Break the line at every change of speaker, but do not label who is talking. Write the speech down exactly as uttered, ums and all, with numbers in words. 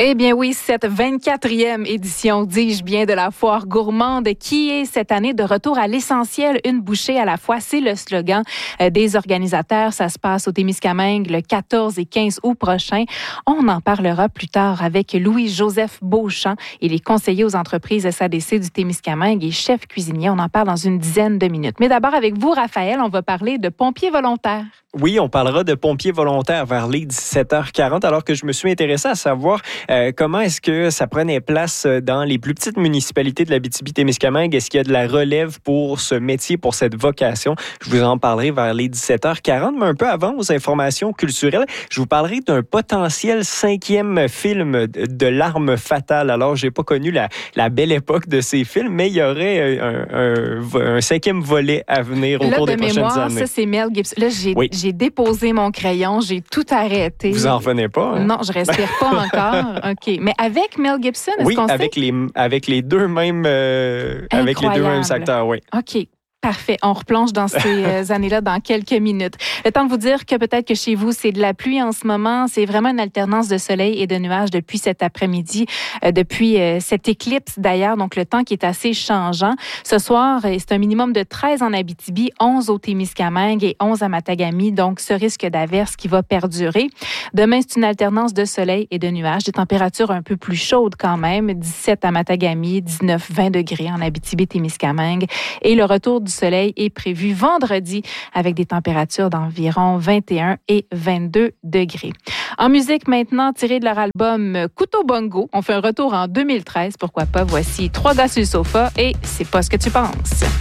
Eh bien oui, cette vingt-quatrième édition, dis-je bien, de la foire gourmande qui est cette année de retour à l'essentiel, une bouchée à la fois. C'est le slogan des organisateurs. Ça se passe au Témiscamingue le quatorze et quinze août prochain. On en parlera plus tard avec Louis-Joseph Beauchamp. Il est conseiller aux entreprises S A D C du Témiscamingue et chef cuisinier. On en parle dans une dizaine de minutes. Mais d'abord, avec vous, Raphaël, on va parler de pompiers volontaires.
Oui, on parlera de pompiers volontaires vers les dix-sept heures quarante, alors que je me suis intéressé à savoir euh, comment est-ce que ça prenait place dans les plus petites municipalités de l'Abitibi-Témiscamingue. Est-ce qu'il y a de la relève pour ce métier, pour cette vocation? Je vous en parlerai vers les dix-sept heures quarante, mais un peu avant, aux informations culturelles, je vous parlerai d'un potentiel cinquième film de, de l'arme fatale. Alors, j'ai pas connu la, la belle époque de ces films, mais il y aurait un, un, un cinquième volet à venir au
là,
cours
de
des prochaines
mémoire,
années.
Ça, c'est Mel Gibson. Là, j'ai, oui. j'ai déposé mon crayon, j'ai tout arrêté.
Vous en revenez pas? Hein?
Non, je respire pas encore. OK. Mais avec Mel Gibson, est-ce
oui,
qu'on
avec
sait?
les avec les deux mêmes euh, avec les deux mêmes acteurs, oui.
OK. Parfait. On replonge dans ces années-là dans quelques minutes. Le temps de vous dire que peut-être que chez vous, c'est de la pluie en ce moment. C'est vraiment une alternance de soleil et de nuages depuis cet après-midi, euh, depuis euh, cette éclipse d'ailleurs. Donc, le temps qui est assez changeant. Ce soir, c'est un minimum de treize en Abitibi, onze au Témiscamingue et onze à Matagami. Donc, ce risque d'averse qui va perdurer. Demain, c'est une alternance de soleil et de nuages. Des températures un peu plus chaudes quand même. dix-sept à Matagami, dix-neuf vingt degrés en Abitibi-Témiscamingue. Et le retour du soleil est prévu vendredi avec des températures d'environ vingt et un et vingt-deux degrés. En musique maintenant, tiré de leur album Couteau Bongo, on fait un retour en deux mille treize. Pourquoi pas? Voici Trois gars sur le sofa et C'est pas ce que tu penses.